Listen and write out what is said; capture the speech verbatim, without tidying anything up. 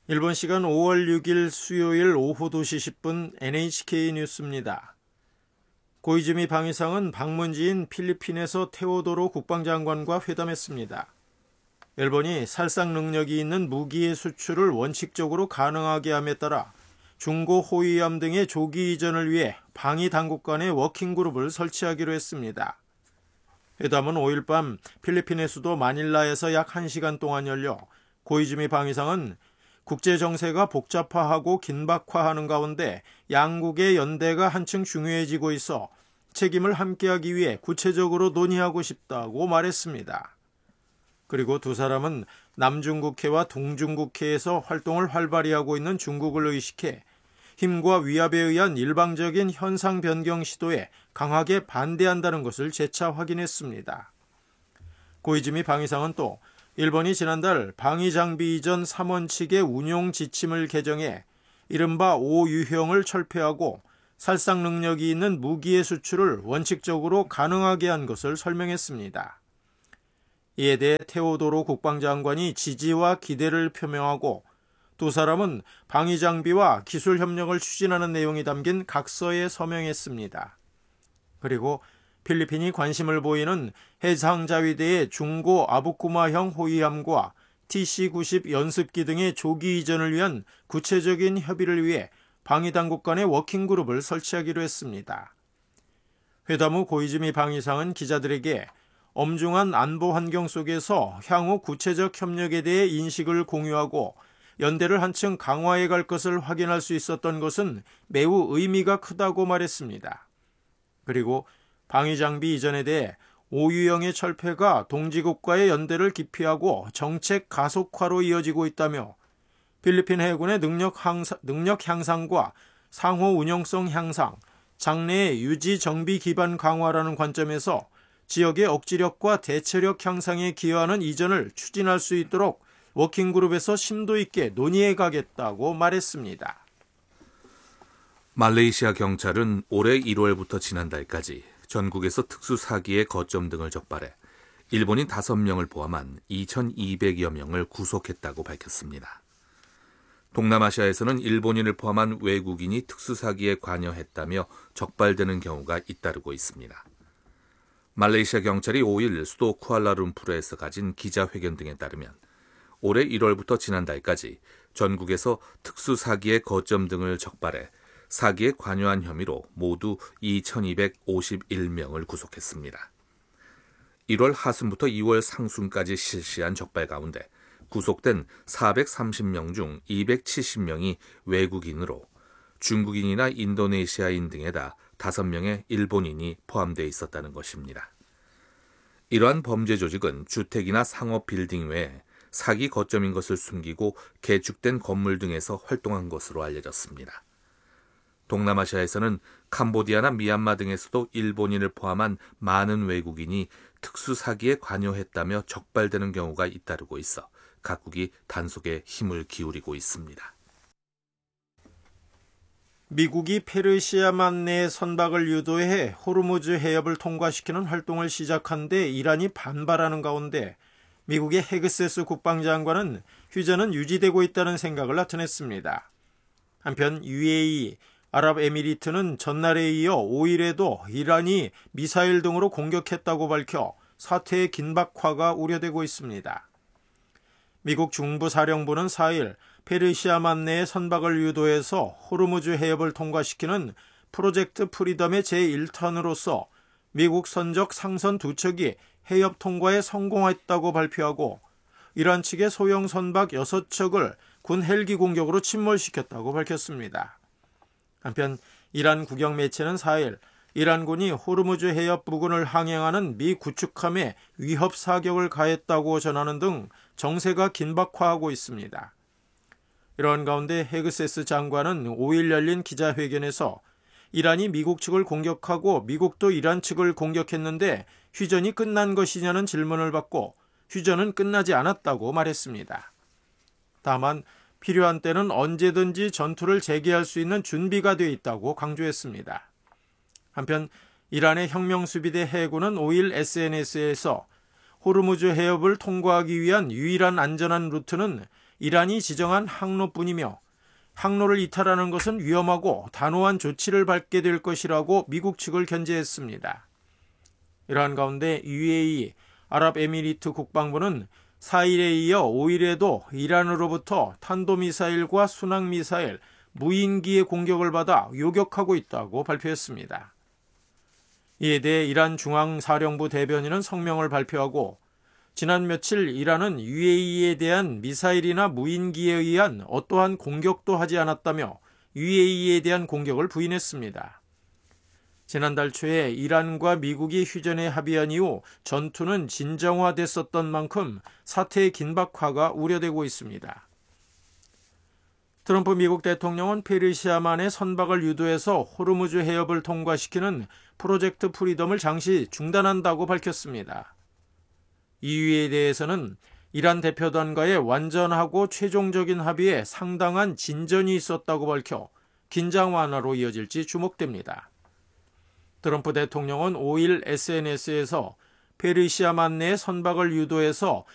일본 시간 오월 육일 수요일 오후 두 시 십 분 엔에이치케이 뉴스입니다. 고이즈미 방위상은 방문지인 필리핀에서 테오도로 국방장관과 회담했습니다. 일본이 살상 능력이 있는 무기의 수출을 원칙적으로 가능하게 함에 따라 중고 호위함 등의 조기 이전을 위해 방위 당국 간의 워킹그룹을 설치하기로 했습니다. 회담은 오일 밤 필리핀의 수도 마닐라에서 약 한 시간 동안 열려 고이즈미 방위상은 국제 정세가 복잡화하고 긴박화하는 가운데 양국의 연대가 한층 중요해지고 있어 책임을 함께하기 위해 구체적으로 논의하고 싶다고 말했습니다. 그리고 두 사람은 남중국해와 동중국해에서 활동을 활발히 하고 있는 중국을 의식해 힘과 위압에 의한 일방적인 현상 변경 시도에 강하게 반대한다는 것을 재차 확인했습니다. 고이즈미 방위상은 또 일본이 지난달 방위장비 이전 삼 원칙의 운용 지침을 개정해 이른바 오 유형을 철폐하고 살상 능력이 있는 무기의 수출을 원칙적으로 가능하게 한 것을 설명했습니다. 이에 대해 테오도로 국방장관이 지지와 기대를 표명하고 두 사람은 방위장비와 기술 협력을 추진하는 내용이 담긴 각서에 서명했습니다. 그리고 필리핀이 관심을 보이는 해상자위대의 중고 아부쿠마형 호위함과 티씨 구십 연습기 등의 조기 이전을 위한 구체적인 협의를 위해 방위당국 간의 워킹그룹을 설치하기로 했습니다. 회담 후 고이즈미 방위상은 기자들에게 엄중한 안보 환경 속에서 향후 구체적 협력에 대해 인식을 공유하고 연대를 한층 강화해 갈 것을 확인할 수 있었던 것은 매우 의미가 크다고 말했습니다. 그리고 방위장비 이전에 대해 오 유형의 철폐가 동지국과의 연대를 기피하고 정책 가속화로 이어지고 있다며 필리핀 해군의 능력, 향상, 능력 향상과 상호 운용성 향상, 장래의 유지 정비 기반 강화라는 관점에서 지역의 억지력과 대처력 향상에 기여하는 이전을 추진할 수 있도록 워킹그룹에서 심도 있게 논의해 가겠다고 말했습니다. 말레이시아 경찰은 올해 일월부터 지난달까지 전국에서 특수사기의 거점 등을 적발해 일본인 다섯 명을 포함한 이천이백여 명을 구속했다고 밝혔습니다. 동남아시아에서는 일본인을 포함한 외국인이 특수사기에 관여했다며 적발되는 경우가 잇따르고 있습니다. 말레이시아 경찰이 오일 수도 쿠알라룸푸르에서 가진 기자회견 등에 따르면 올해 일월부터 지난달까지 전국에서 특수사기의 거점 등을 적발해 사기에 관여한 혐의로 모두 이천이백오십일 명을 구속했습니다. 일월 하순부터 이월 상순까지 실시한 적발 가운데 구속된 사백삼십 명 중 이백칠십 명이 외국인으로 중국인이나 인도네시아인 등에다 다섯 명의 일본인이 포함되어 있었다는 것입니다. 이러한 범죄 조직은 주택이나 상업 빌딩 외에 사기 거점인 것을 숨기고 개축된 건물 등에서 활동한 것으로 알려졌습니다. 동남아시아에서는 캄보디아나 미얀마 등에서도 일본인을 포함한 많은 외국인이 특수사기에 관여했다며 적발되는 경우가 잇따르고 있어 각국이 단속에 힘을 기울이고 있습니다. 미국이 페르시아만 내 선박을 유도해 호르무즈 해협을 통과시키는 활동을 시작한 데 이란이 반발하는 가운데 미국의 헤그세스 국방장관은 휴전은 유지되고 있다는 생각을 나타냈습니다. 한편 유에이이, 아랍에미리트는 전날에 이어 오일에도 이란이 미사일 등으로 공격했다고 밝혀 사태의 긴박화가 우려되고 있습니다. 미국 중부사령부는 사일 페르시아만 내의 선박을 유도해서 호르무즈 해협을 통과시키는 프로젝트 프리덤의 제일 턴으로서 미국 선적 상선 두 척이 해협 통과에 성공했다고 발표하고 이란 측의 소형 선박 여섯 척을 군 헬기 공격으로 침몰시켰다고 밝혔습니다. 한편 이란 국영 매체는 사일 이란군이 호르무즈 해협 부근을 항행하는 미 구축함에 위협 사격을 가했다고 전하는 등 정세가 긴박화하고 있습니다. 이러한 가운데 헤그세스 장관은 오일 열린 기자회견에서 이란이 미국 측을 공격하고 미국도 이란 측을 공격했는데 휴전이 끝난 것이냐는 질문을 받고 휴전은 끝나지 않았다고 말했습니다. 다만 필요한 때는 언제든지 전투를 재개할 수 있는 준비가 돼 있다고 강조했습니다. 한편 이란의 혁명수비대 해군은 오일 에스엔에스에서 호르무즈 해협을 통과하기 위한 유일한 안전한 루트는 이란이 지정한 항로뿐이며 항로를 이탈하는 것은 위험하고 단호한 조치를 밟게 될 것이라고 미국 측을 견제했습니다. 이러한 가운데 유에이이, 아랍에미리트 국방부는 사 일에 이어 오 일에도 이란으로부터 탄도미사일과 순항미사일, 무인기의 공격을 받아 요격하고 있다고 발표했습니다. 이에 대해 이란 중앙사령부 대변인은 성명을 발표하고 지난 며칠 이란은 유에이이에 대한 미사일이나 무인기에 의한 어떠한 공격도 하지 않았다며 유에이이에 대한 공격을 부인했습니다. 지난달 초에 이란과 미국이 휴전에 합의한 이후 전투는 진정화됐었던 만큼 사태의 긴박화가 우려되고 있습니다. 트럼프 미국 대통령은 페르시아만의 선박을 유도해서 호르무즈 해협을 통과시키는 프로젝트 프리덤을 잠시 중단한다고 밝혔습니다. 이유에 대해서는 이란 대표단과의 완전하고 최종적인 합의에 상당한 진전이 있었다고 밝혀 긴장 완화로 이어질지 주목됩니다. 트럼프 대통령은 오 일 에스엔에스에서 페르시아만 내 선박을 유도해서